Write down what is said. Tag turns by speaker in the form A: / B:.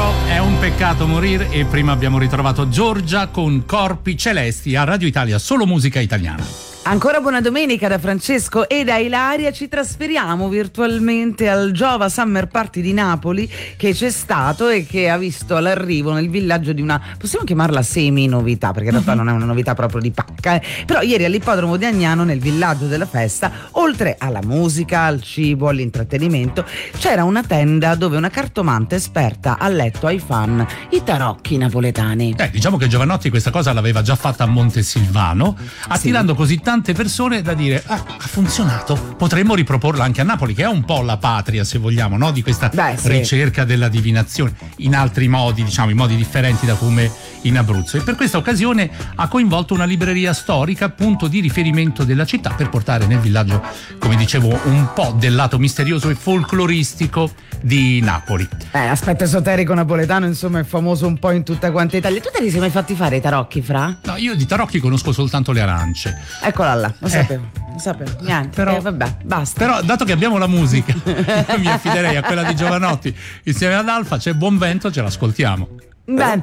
A: È un peccato morire, e prima abbiamo ritrovato Giorgia con Corpi Celesti a Radio Italia, solo musica italiana.
B: Ancora buona domenica da Francesco e da Ilaria. Ci trasferiamo virtualmente al Giova Summer Party di Napoli, che c'è stato e che ha visto l'arrivo nel villaggio di una, possiamo chiamarla semi-novità, perché in realtà non è una novità proprio di pacca, però ieri all'ippodromo di Agnano, nel villaggio della festa, oltre alla musica, al cibo, all'intrattenimento, c'era una tenda dove una cartomante esperta ha letto ai fan i tarocchi napoletani.
A: Diciamo che Giovanotti questa cosa l'aveva già fatta a Montesilvano, attirando così tante persone da dire ha funzionato, potremmo riproporla anche a Napoli, che è un po' la patria, se vogliamo, no? Di questa ricerca della divinazione in altri modi, diciamo in modi differenti da come in Abruzzo, e per questa occasione ha coinvolto una libreria storica, punto di riferimento della città, per portare nel villaggio, come dicevo, un po' del lato misterioso e folcloristico di Napoli.
B: Aspetto esoterico napoletano, insomma, è famoso un po' in tutta quanta Italia. Tu te li sei mai fatti fare i tarocchi, Fra?
A: No, io di tarocchi conosco soltanto le arance.
B: Eccola là, lo sapevo, niente,
A: però,
B: vabbè, basta.
A: Però dato che abbiamo la musica, io mi affiderei a quella di Giovanotti insieme ad Alfa, c'è buon vento, ce l'ascoltiamo.
B: Beh,